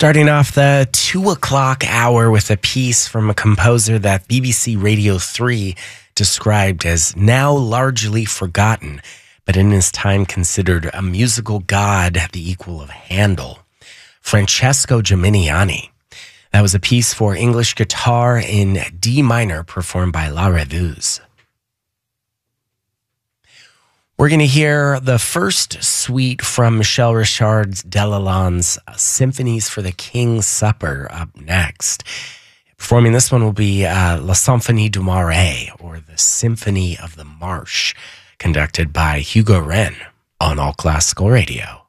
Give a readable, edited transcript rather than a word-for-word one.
Starting off the 2 o'clock hour with a piece from a composer that BBC Radio 3 described as now largely forgotten, but in his time considered a musical god, the equal of Handel, Francesco Geminiani. That was a piece for English guitar in D minor performed by La Rêveuse. We're going to hear the first suite from Michel Richard Delalonde's Symphonies for the King's Supper up next. Performing this one will be La Symphonie du Marais, or the Symphony of the Marsh, conducted by Hugo Wren on All Classical Radio.